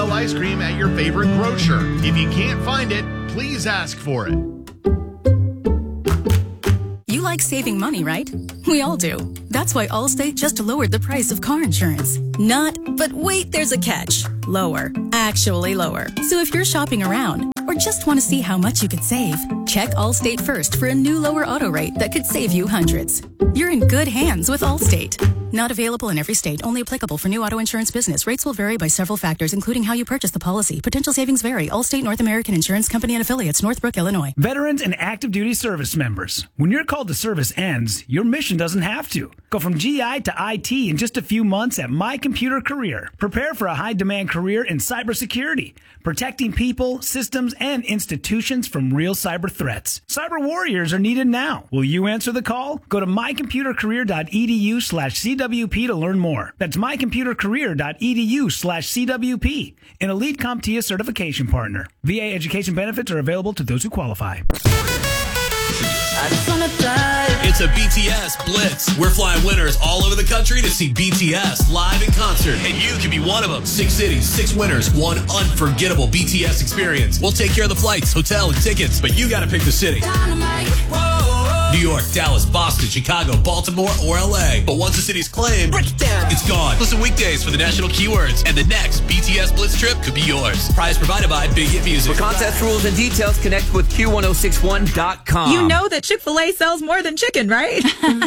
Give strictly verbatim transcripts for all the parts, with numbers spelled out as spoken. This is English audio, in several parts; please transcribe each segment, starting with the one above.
sell ice cream at your favorite grocer. If you can't find it, please ask for it. You like saving money, right? We all do. That's why Allstate just lowered the price of car insurance. Not, but wait, there's a catch. Lower. Actually lower. So if you're shopping around or just want to see how much you could save, check Allstate first for a new lower auto rate that could save you hundreds. You're in good hands with Allstate. Not available in every state. Only applicable for new auto insurance business. Rates will vary by several factors, including how you purchase the policy. Potential savings vary. Allstate North American Insurance Company and Affiliates, Northbrook, Illinois. Veterans and active duty service members. When your call to service ends, your mission doesn't have to. Go from G I to I T in just a few months at My Computer Career. Prepare for a high-demand career in cybersecurity, protecting people, systems, and institutions from real cyber threats. Cyber warriors are needed now. Will you answer the call? Go to mycomputercareer.edu slash CWP to learn more. That's mycomputercareer.edu slash CWP, an Elite CompTIA certification partner. V A education benefits are available to those who qualify. It's a B T S Blitz. We're flying winners all over the country to see B T S live in concert, and you can be one of them. Six cities, six winners, one unforgettable B T S experience. We'll take care of the flights, hotel, and tickets, but you got to pick the city. New York, Dallas, Boston, Chicago, Baltimore, or L A. But once the city's claimed, break it down. It's gone. Listen weekdays for the national keywords, and the next B T S Blitz trip could be yours. Prize provided by Big Hit Music. For contest rules and details, connect with Q ten sixty-one dot com. You know that Chick-fil-A sells more than chicken, right?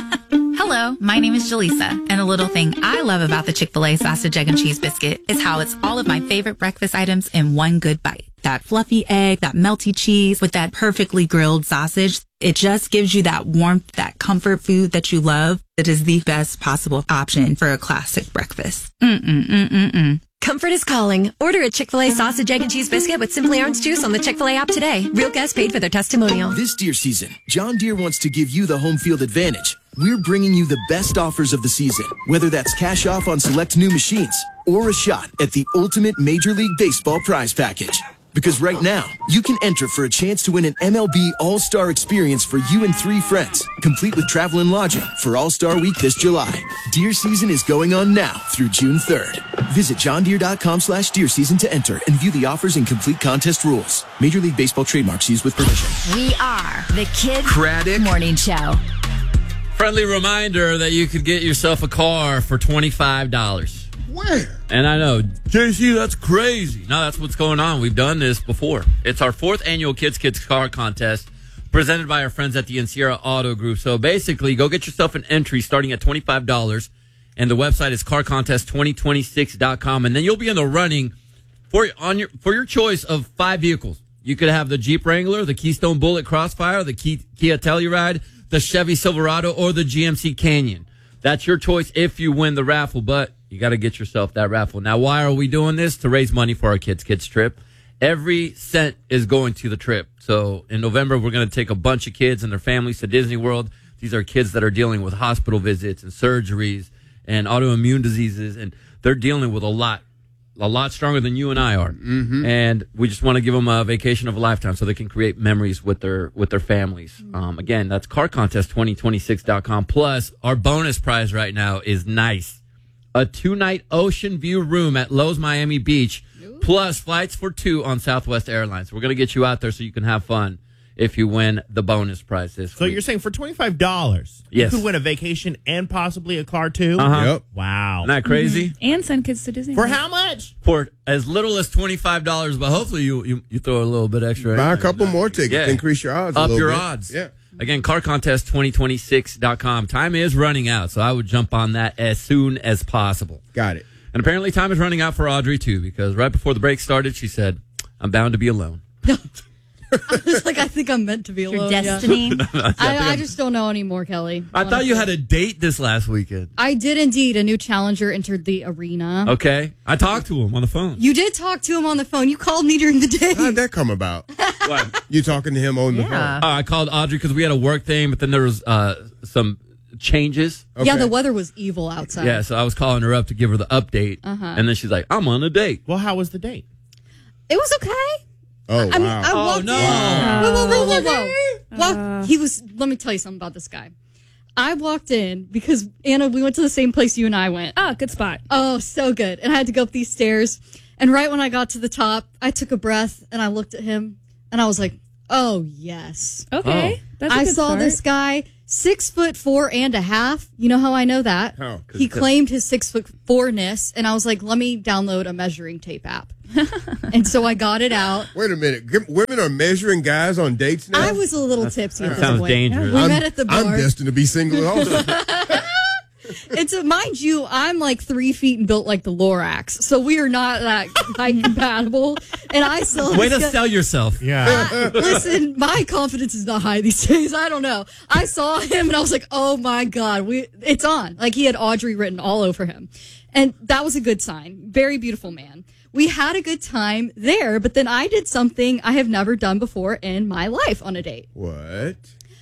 Hello, my name is Jaleesa, and a little thing I love about the Chick-fil-A sausage, egg, and cheese biscuit is how it's all of my favorite breakfast items in one good bite. That fluffy egg, that melty cheese with that perfectly grilled sausage. It just gives you that warmth, that comfort food that you love. It is the best possible option for a classic breakfast. Mm-mm-mm-mm-mm. Comfort is calling. Order a Chick-fil-A sausage, egg, and cheese biscuit with Simply Orange Juice on the Chick-fil-A app today. Real guests paid for their testimonial. This deer season, John Deere wants to give you the home field advantage. We're bringing you the best offers of the season, whether that's cash off on select new machines or a shot at the ultimate Major League Baseball prize package. Because right now, you can enter for a chance to win an M L B All-Star experience for you and three friends, complete with travel and lodging for All-Star Week this July. Deer season is going on now through June third. Visit johndeere.com slash deer season to enter and view the offers and complete contest rules. Major League Baseball trademarks used with permission. We are the Kid Craddock Morning Show. Friendly reminder that you could get yourself a car for twenty-five dollars. Where? And I know, J C, that's crazy. No, that's what's going on. We've done this before. It's our fourth annual Kids Kids Car Contest presented by our friends at the Encierra Auto Group. So basically, go get yourself an entry starting at twenty-five dollars. And the website is car contest twenty twenty-six dot com. And then you'll be in the running for, on your, for your choice of five vehicles. You could have the Jeep Wrangler, the Keystone Bullet Crossfire, the Kia Telluride, the Chevy Silverado, or the G M C Canyon. That's your choice if you win the raffle, but you got to get yourself that raffle. Now, why are we doing this? To raise money for our Kids Kids trip. Every cent is going to the trip. So in November, we're going to take a bunch of kids and their families to Disney World. These are kids that are dealing with hospital visits and surgeries and autoimmune diseases, and they're dealing with a lot, a lot stronger than you and I are. Mm-hmm. And we just want to give them a vacation of a lifetime so they can create memories with their with their families. Um, again, that's car contest twenty twenty-six dot com. Plus, our bonus prize right now is nice. A two-night ocean view room at Lowe's Miami Beach, Ooh. Plus flights for two on Southwest Airlines. We're going to get you out there so you can have fun if you win the bonus prize this so week. You're saying for twenty-five dollars, yes, you could win a vacation and possibly a car, too? Uh-huh. Yep. Wow. Isn't that crazy? Mm-hmm. And send kids to Disney. For how much? For as little as twenty-five dollars, but hopefully you, you, you throw a little bit extra. Buy a couple more tickets. Yeah. Increase your odds a Up little your bit. odds. Yeah. Again, car contest twenty twenty-six dot com. Time is running out, so I would jump on that as soon as possible. Got it. And apparently time is running out for Audrey, too, because right before the break started, she said, I'm bound to be alone. I was like, I think I'm meant to be alone. Your destiny. Yeah. I, I just don't know anymore, Kelly. I honestly. thought you had a date this last weekend. I did indeed. A new challenger entered the arena. Okay. I talked to him on the phone. You did talk to him on the phone. You called me during the day. How'd that come about? What? You talking to him on the Yeah. phone? Uh, I called Audrey because we had a work thing, but then there was uh, some changes. Okay. Yeah, the weather was evil outside. Yeah, so I was calling her up to give her the update. Uh-huh. And then she's like, I'm on a date. Well, how was the date? It was okay. Oh, I mean, wow. I walked oh, no. in. Wow. Whoa, whoa, whoa, whoa, whoa. Uh, Well, he was, let me tell you something about this guy. I walked in because, Anna, we went to the same place you and I went. Oh, good spot. Oh, so good. And I had to go up these stairs. And right when I got to the top, I took a breath and I looked at him and I was like, oh, yes. Okay. Oh. That's a I good saw start. this guy, six foot four and a half. You know how I know that? How? He claimed his six foot fourness, and I was like, let me download a measuring tape app. And so I got it out. Wait a minute. G- Women are measuring guys on dates now? I was a little tipsy at this sounds point. dangerous. We I'm, met at the bar. I'm destined to be single also. And so, mind you, I'm like three feet and built like the Lorax, so we are not that height compatible. And I saw Way this to guy- sell yourself. Yeah. I- listen, my confidence is not high these days. I don't know. I saw him and I was like, oh my God, we it's on. Like he had Audrey written all over him. And that was a good sign. Very beautiful man. We had a good time there, but then I did something I have never done before in my life on a date. What?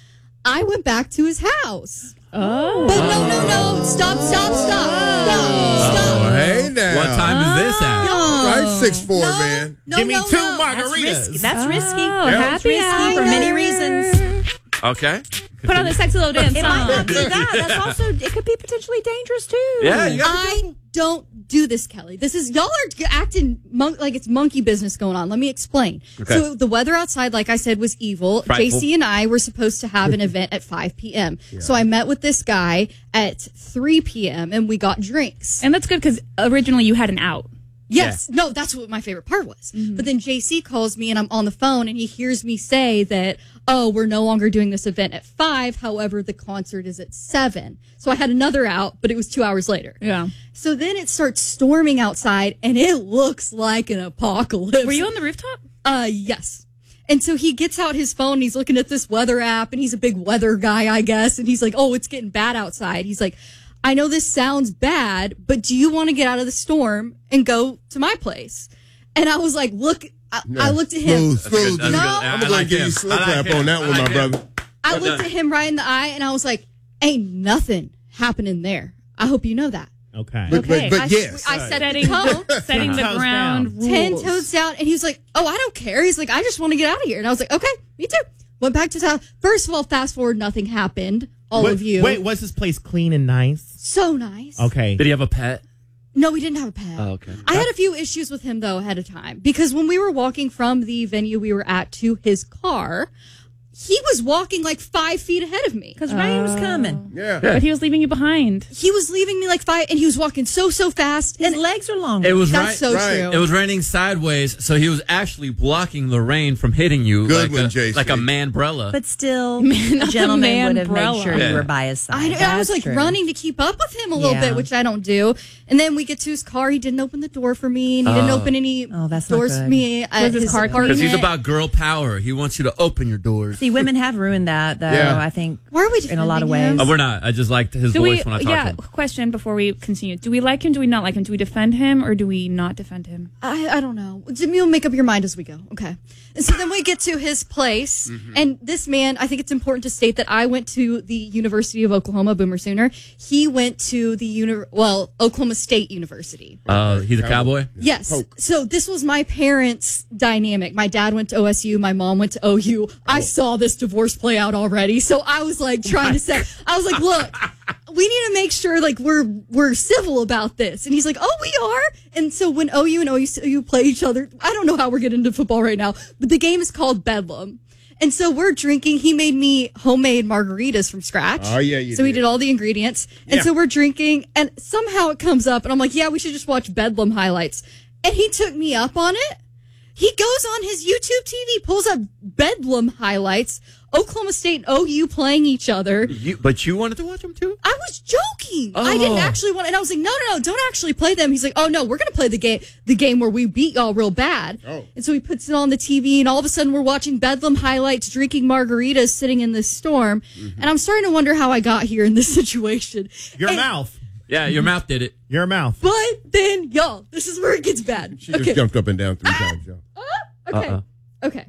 I went back to his house. Oh. But no, no, no. Stop, stop, stop. No, stop. Oh, hey now. What time is this at? All right, six four, No, man. no, Give me no, two no. margaritas. That's risky. Oh, That's happy risky for hour. many reasons. Okay. Put on the sexy little dance It might song. not be that. That's also, it could be potentially dangerous too. Yeah, you got I don't do this, Kelly. This is y'all are acting mon- like it's monkey business going on. Let me explain. Okay. So the weather outside, like I said, was evil. Frightful. J C and I were supposed to have an event at five p.m. So I met with this guy at three p.m. and we got drinks. And that's good because originally you had an out. Yes. No, that's what my favorite part was. But then J C calls me and I'm on the phone and he hears me say that, oh, we're no longer doing this event at five. However, the concert is at seven. So I had another out, but it was two hours later. Yeah. So then it starts storming outside and it looks like an apocalypse. Were you on the rooftop? Uh, yes. And so he gets out his phone and he's looking at this weather app and he's a big weather guy, I guess. And he's like, oh, it's getting bad outside. He's like, I know this sounds bad, but do you want to get out of the storm and go to my place? And I was like, look, I, No. I looked at him. Smooth, smooth. That's No. good. I'm I going like to give him. you slip I like rap him. on that I one, like my him. brother. I Well looked done. at him right in the eye and I was like, ain't nothing happening there. I hope you know that. Okay. But, Okay. but, I, but yes. I set the Setting, tone. setting the Ten toes ground down. rules. Ten toes down. And he was like, oh, I don't care. He's like, I just want to get out of here. And I was like, okay, me too. Went back to town. First of all, fast forward, nothing happened. All wait, of you. Wait, was this place clean and nice? So nice. Okay. Did he have a pet? No, we didn't have a pet. Oh, okay. I had a few issues with him, though, ahead of time. Because when we were walking from the venue we were at to his car, he was walking like five feet ahead of me. Because rain was coming. Yeah. But he was leaving you behind. He was leaving me like five, and he was walking so, so fast. His And legs are longer. It was that's right. so right. true. It was raining sideways, so he was actually blocking the rain from hitting you Good like, one, a, J C. like a manbrella. But still, a gentleman would have made umbrella. sure Yeah. you were by his side. I, know, I was That's like true. running to keep up with him a little Yeah. bit, which I don't do. And then we get to his car. He didn't open the door for me, and he didn't Oh. open any Oh, that's not doors for good. me. At Was his his car clean? apartment. Because he's about girl power. He wants you to open your doors. See, women have ruined that, though, Yeah. I think, Why are we in a lot of defending him? ways. Oh, we're not. I just liked his Do voice we, when I talked yeah, to him. question before we continue. Do we like him? Do we not like him? Do we defend him or do we not defend him? I, I don't know. You'll make up your mind as we go. Okay. And so then we get to his place. And this man, I think it's important to state that I went to the University of Oklahoma, Boomer Sooner. He went to the, uni- well, Oklahoma State University. Uh, he's a cowboy? Yes. Poke. So this was my parents' dynamic. My dad went to O S U. My mom went to O U. I saw this divorce play out already. So I was like trying to say, I was like, look, we need to make sure like we're we're civil about this. And he's like, oh, we are. And so when O U and O U play each other, I don't know how we're getting into football right now, but the game is called Bedlam. And so we're drinking. He made me homemade margaritas from scratch. Oh, yeah, you So we did. did all the ingredients. And Yeah. so we're drinking, and somehow it comes up, and I'm like, yeah, we should just watch Bedlam highlights. And he took me up on it. He goes on his YouTube T V, pulls up Bedlam highlights, Oklahoma State and O U playing each other. You, but you wanted to watch him too? I was joking. I didn't Oh. actually want, and I was like, no, no, no, don't actually play them. He's like, oh no, we're gonna play the game, the game where we beat y'all real bad. Oh. And so he puts it on the T V, and all of a sudden we're watching Bedlam highlights, drinking margaritas, sitting in this storm, and I'm starting to wonder how I got here in this situation. Your And- mouth. Yeah, your mouth did it. Your mouth. But then, y'all, this is where it gets bad. She Okay. just jumped up and down three times, y'all. Okay. Uh-uh. Okay.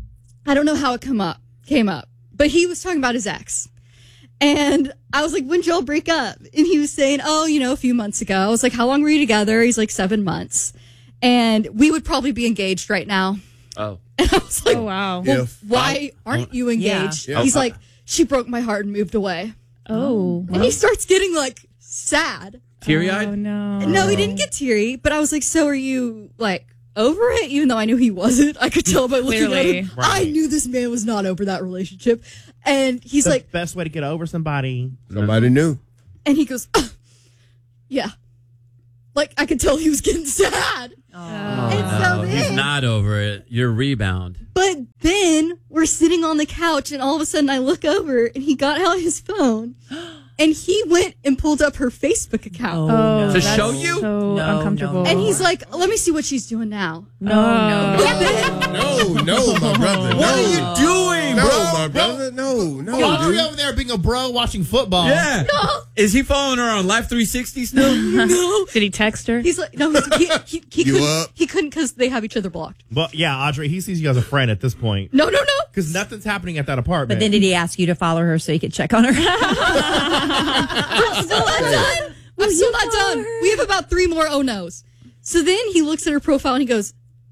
I don't know how it come up, came up, but he was talking about his ex. And I was like, when'd y'all break up? And he was saying, oh, you know, a few months ago. I was like, how long were you together? He's like, seven months. And we would probably be engaged right now. Oh. And I was like, Oh, wow. well, If- why aren't you engaged? Yeah. He's Yeah. like, she broke my heart and moved away. Oh. And he starts getting like sad. Teary-eyed? Oh, no. No, he didn't get teary, but I was like, so are you, like, over it? Even though I knew he wasn't. I could tell by looking Clearly. at him. Right. I knew this man was not over that relationship. And he's the like, best way to get over somebody. Somebody knew. and he goes, "Ah, yeah. Like, I could tell he was getting sad. Oh, And so no, he's then- not over it. Your rebound. But then we're sitting on the couch, and all of a sudden I look over, and he got out his phone, and he went and pulled up her Facebook account. Oh, To that's show you? So No, uncomfortable. no. And he's like, let me see what she's doing now. No, no, No, no, my brother. No. What are you doing, No, bro? my brother. No, no, Audrey dude. over there being a bro watching football. Yeah. Is he following her on Life three sixty still? No. Did he text her? He's like, no, he's, he, he, he You couldn't. up? He couldn't because they have each other blocked. Well, yeah, Audrey, he sees you as a friend at this point. No, no, no. Because nothing's happening at that apartment. But then did he ask you to follow her so he could check on her? I'm still not done. I'm still not done. We have about three more oh no's. So then he looks at her profile and he goes,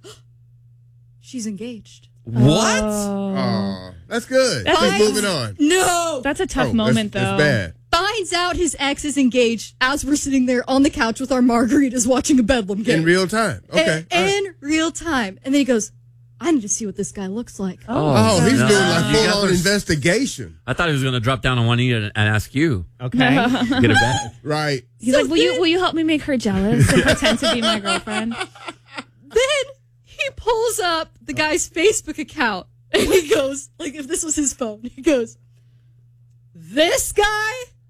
she's engaged. What? Oh, that's good. That's Just a- moving on. No. That's a tough Oh, moment, that's, though. That's bad. Finds out his ex is engaged as we're sitting there on the couch with our margaritas watching a Bedlam game. In real time. Okay. In, all right. in real time. And then he goes, I need to see what this guy looks like. Oh, he's no. doing like You full got on those- investigation. I thought he was going to drop down on one knee and, and ask you. Okay. Get it back. Right. He's So like, will you then- will you help me make her jealous and pretend to be my girlfriend? Then he pulls up the guy's Facebook account and he goes, like if this was his phone, he goes, this guy?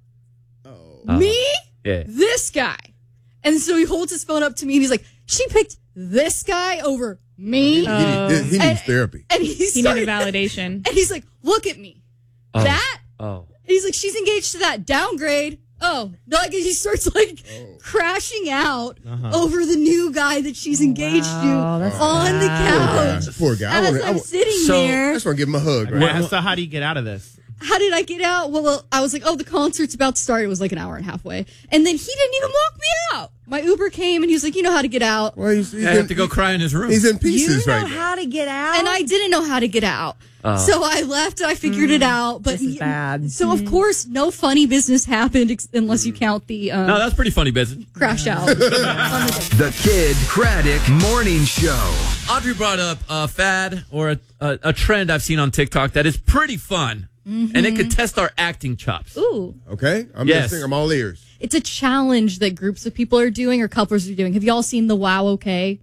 Oh. Me? Yeah. This guy. And so he holds his phone up to me and he's like, she picked this guy over me? He, he, need- he needs And- therapy. And he He started, needed validation. and he's like, look at me. Oh. That? Oh. And he's like, she's engaged to that downgrade. Oh, no, like he starts like crashing out Uh-huh. over the new guy that she's engaged Wow, to that's on the bad. couch. Poor guy. I As wanna- I I'm wa- sitting So- I there, just want to give him a hug. Right? Yeah, so how do you get out of this? how did I get out? Well, I was like, oh, the concert's about to start. It was like an hour and a half away. And then he didn't even walk me out. My Uber came and he was like, you know how to get out. Well, he's, he's I in, have to go cry in his room. He's in You pieces know right now. how to get out? And I didn't know how to get out. Oh. So I left and I figured it out. But this is bad. So, of course, no funny business happened ex- unless you count the um, No, that's pretty funny business. crash out. The Kid Craddock Morning Show. Audrey brought up a fad or a, a, a trend I've seen on TikTok that is pretty fun, and it could test our acting chops. Ooh. Okay? I'm Yes. listening. I'm all ears. It's a challenge that groups of people are doing or couples are doing. Have y'all seen the Wow Okay?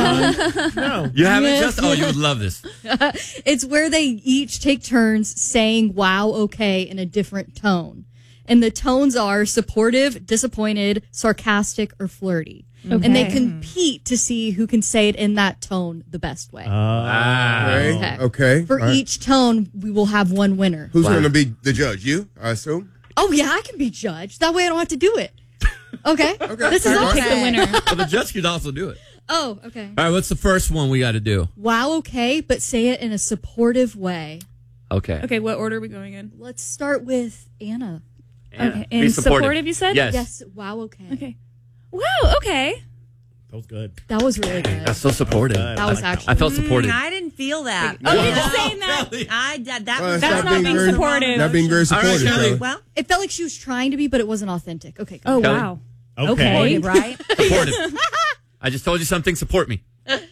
No. You haven't Yes. just? Oh, you would love this. It's where they each take turns saying wow okay in a different tone. And the tones are supportive, disappointed, sarcastic, or flirty. And they Okay. compete to see who can say it in that tone the best way. Ah. Okay. Okay. Okay. For All right. each tone, we will have one winner. Who's Wow. going to be the judge? You, I assume? Oh, yeah, I can be judged. That way I don't have to do it. Okay? Okay. This is All all right. Pick the winner. Well, the judge could also do it. Oh, okay. All right, what's the first one we got to do? Wow, okay, but say it in a supportive way. Okay. Okay, what order are we going in? Let's start with Anna. Okay, Be and supportive. supportive, you said? Yes. Yes, wow, okay. Okay. Wow, okay. That was good. That was really good. That's so supportive. That was That was I like actually. I felt supported. Mm, I didn't feel that. Oh, you're Well, just saying that. I that, that Well, was it's That's not being very, supportive. Not being very All right, supportive. Kelly. Kelly. well It felt like she was trying to be, but it wasn't authentic. Okay. Go. Oh, Kelly? wow. Okay. Okay. right. Supportive. I just told you something. Support me.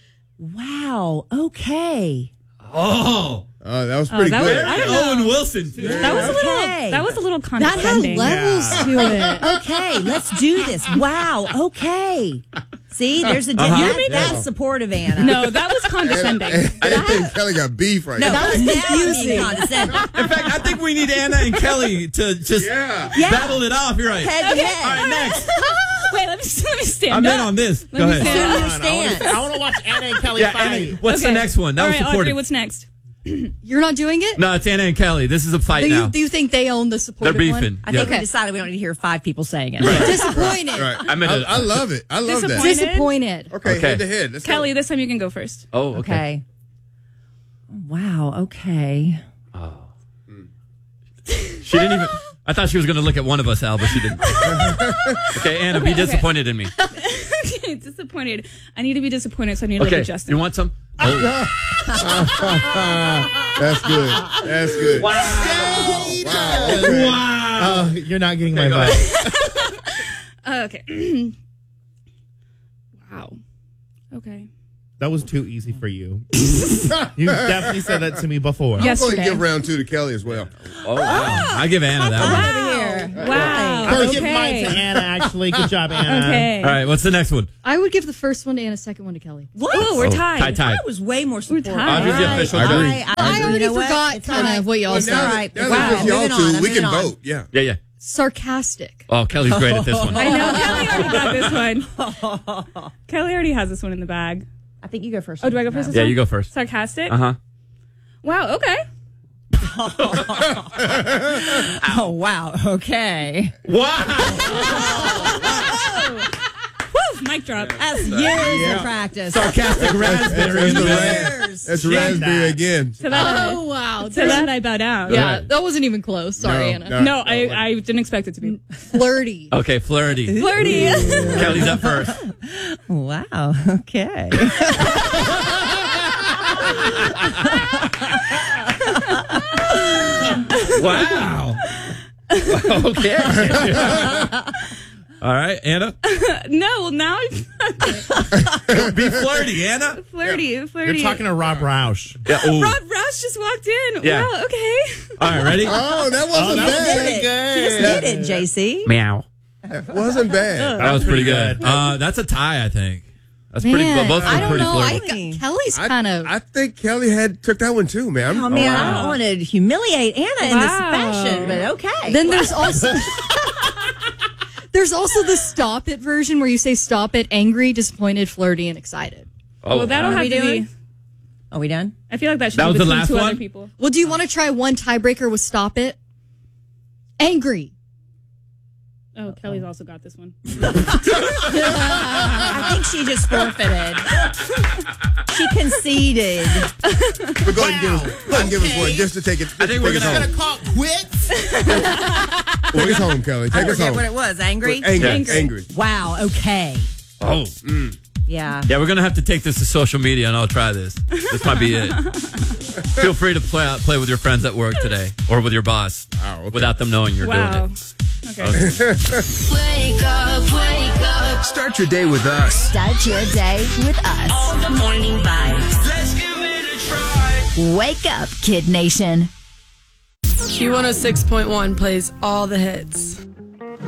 Wow. Okay. Oh. Oh, that was pretty that good. was- I don't know. Owen Wilson, too. That was a little. Okay. That was a little That had condescending. levels to it. Okay. Let's do this. Wow. Okay. See, there's a Uh-huh. that, You made that's that- supportive, Anna. No, that was condescending. I didn't think Kelly got beef right no, now. that was confusing. Condescending. In fact, I think we need Anna and Kelly to just Yeah. Yeah. battle it off. You're right. Head to head. All right, next. Wait, let me let me stand I'm up. in on this. Let Go me ahead. stand Assume up. your I want stance. to I wanna watch Anna and Kelly Yeah, fight. Anna, what's the Okay. next one? That All was right, Audrey, supportive. what's next? You're not doing it? No, it's Anna and Kelly. This is a fight Do now. you, do you think they own the They're supportive beefing. one? I think Yeah. we decided we don't need to hear five people saying it. Disappointed. Right. I meant I, to- I love it. I love that. Disappointed. Disappointed. Okay, Okay. head to head. Let's Kelly, go. this time you can go first. Oh, okay. Okay. Wow. Okay. She didn't even. I thought she was going to look at one of us, Al, but she didn't. Okay, Anna, be Okay, okay. disappointed in me. Okay, disappointed. I need to be disappointed, so I need to look Okay, at Justin. you want some? That's good. That's good. Wow. Wow. Okay. Oh, you're not getting my go vibe. Uh, Uh, okay. Wow. Okay. That was too easy for you. You definitely said that to me before. I'm going to Yesterday. give round two to Kelly as well. Oh, wow. I give Anna that one. Over here. Wow. I'm going to Okay. give mine to Anna, actually. Good job, Anna. Okay. All right, what's the next one? I would give the first one to Anna, second one to Kelly. What? Oh, we're Oh, tied. Tie, tie. I was way more supportive. tied. Audrey's the official I judge. agree. I, I already you know what? forgot It's kind all of what y'all Well, said. now right. that, now Wow. that it's y'all Moving on, two, I'm we can moving on. vote. Yeah. Yeah, yeah. Sarcastic. Oh, Kelly's great at this one. I know. Kelly already got this one. Kelly already has this one in the bag. I think you go first. Oh, do I go first? This Yeah, one? you go first. Sarcastic? Uh-huh. Wow, okay. Oh, wow. Okay. Wow. Woo, mic drop. That's years of practice. Sarcastic raspberry in the bag. Years. That's raspberry again. To that, Oh, wow. to that I bow down. Yeah, Right. that wasn't even close. Sorry, No, Anna. no. No, I, I didn't expect it to be. Flirty. Okay, flirty. Flirty. Kelly's up first. Wow. Okay. Wow. Okay. All right, Anna. No, well, now I'm Be flirty, Anna. flirty. Flirty. You're talking to Rob Roush. Yeah. Ooh. Rob Roush just walked in. Yeah. Wow, okay. All right, ready? Oh, that wasn't that was bad. Did it. She just did it, J C. Meow. Wasn't bad. That was pretty good. Uh, that's a tie, I think. That's pretty. Man, Both of I them don't pretty know. I flirty. got, Kelly's I, kind of. I think Kelly had took that one too, man. Oh, man, I wow. don't want to humiliate Anna in this Wow. fashion, but okay. Then there's also there's also the stop it version where you say stop it, angry, disappointed, flirty, and excited. Oh, Well, that'll Are have we to doing? be. Are we done? I feel like that should That be was the between last two one? other people. Well, do you want to try one tiebreaker with stop it? Angry. Oh, Kelly's also got this one. I think she just forfeited. She conceded. But go ahead and give us, go ahead and give us one just to take it. I think we're take gonna- us home. Call quits. Take us home, Kelly. Take I us forget home. what it was. Angry? Angry. Angry. Angry. Wow. Okay. Oh. Mm. Yeah. Yeah, we're gonna have to take this to social media, and I'll try this. This might be it. Feel free to play play with your friends at work today, or with your boss, Oh, okay. without them knowing you're Wow. doing it. Okay. Wake up, wake up. Start your day with us. Start your day with us. All the morning vibes. Let's give it a try. Wake up, Kid Nation. Q one oh six point one plays all the hits.